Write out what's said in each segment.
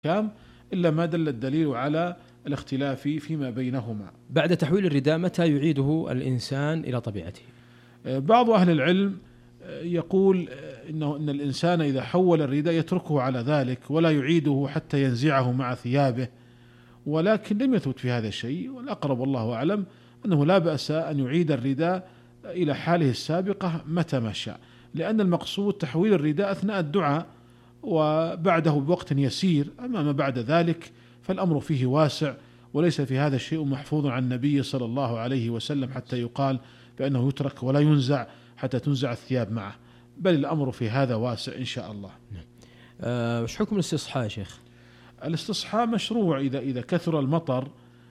الأحكام إلا ما دل الدليل على الاختلاف فيما بينهما. بعد تحويل الرداء متى يعيده الإنسان إلى طبيعته؟ بعض أهل العلم يقول إن الإنسان إذا حول الرداء يتركه على ذلك ولا يعيده حتى ينزعه مع ثيابه، ولكن لم يثبت في هذا الشيء، والأقرب والله أعلم أنه لا بأس أن يعيد الرداء إلى حاله السابقة متى ما شاء، لأن المقصود تحويل الرداء أثناء الدعاء وبعده بوقت يسير، أما ما بعد ذلك فالأمر فيه واسع، وليس في هذا الشيء محفوظ عن النبي صلى الله عليه وسلم حتى يقال بأنه يترك ولا ينزع حتى تنزع الثياب معه، بل الأمر في هذا واسع إن شاء الله. وش حكم الاستصحاء يا شيخ؟ الاستصحاء مشروع إذا كثر المطر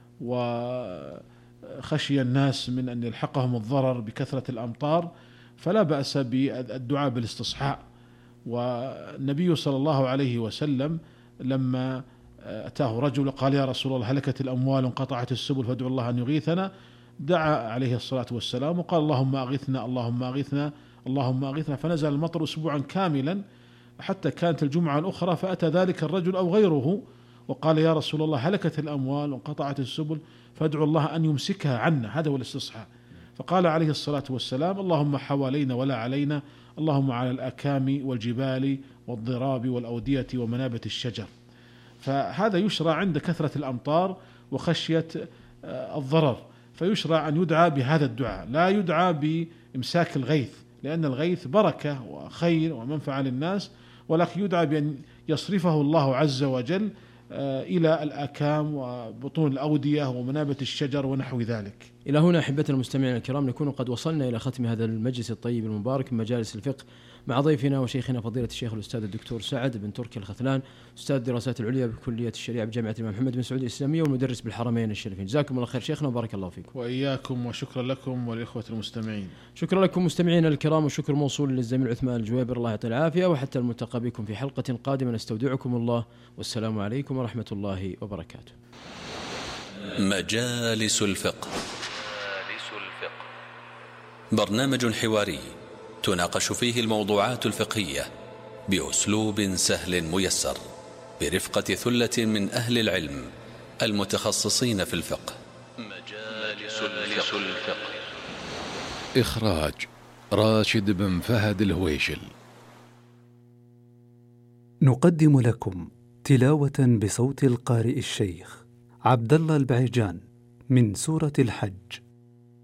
وخشي الناس من أن يلحقهم الضرر بكثرة الأمطار، فلا بأس بالدعاء بالاستصحاء. والنبي صلى الله عليه وسلم لما أتاه رجل قال يا رسول الله هلكت الأموال وانقطعت السبل فادعو الله أن يغيثنا، دعا عليه الصلاة والسلام وقال اللهم أغثنا اللهم أغثنا اللهم أغثنا، فنزل المطر أسبوعا كاملا حتى كانت الجمعة الأخرى، فأتى ذلك الرجل أو غيره وقال يا رسول الله هلكت الأموال وانقطعت السبل فادعو الله أن يمسكها عنا، هذا هو الاستصحاء. فقال عليه الصلاة والسلام اللهم حوالينا ولا علينا، اللهم على الأكام والجبال والضراب والأودية ومنابت الشجر. فهذا يشرع عند كثرة الأمطار وخشية الضرر، فيشرع أن يدعى بهذا الدعاء، لا يدعى بإمساك الغيث، لأن الغيث بركة وخير ومنفعة للناس، ولكن يدعى بأن يصرفه الله عز وجل إلى الأكام وبطون الأودية ومنابت الشجر ونحو ذلك. إلى هنا أحبتنا المستمعين الكرام نكون قد وصلنا إلى ختم هذا المجلس الطيب المبارك من مجالس الفقه مع ضيفنا وشيخنا فضيلة الشيخ الأستاذ الدكتور سعد بن تركي الخثلان، أستاذ الدراسات العليا بكلية الشريعة بجامعة الإمام محمد بن سعود الإسلامية والمدرس بالحرمين الشريفين. جزاكم الله خير شيخنا وبارك الله فيكم. وإياكم، وشكرا لكم والإخوة المستمعين. شكرا لكم مستمعينا الكرام، وشكر موصول للزميل عثمان الجويبر الله يعطيه العافية، وحتى الملتقى بكم في حلقة قادمة نستودعكم الله، والسلام عليكم ورحمة الله وبركاته. مجالس الفقه، برنامج حواري تناقش فيه الموضوعات الفقهية بأسلوب سهل ميسر برفقة ثلة من أهل العلم المتخصصين في الفقه. مجالس الفقه، إخراج راشد بن فهد الهويشل. نقدم لكم تلاوة بصوت القارئ الشيخ عبد الله البعيجان من سورة الحج.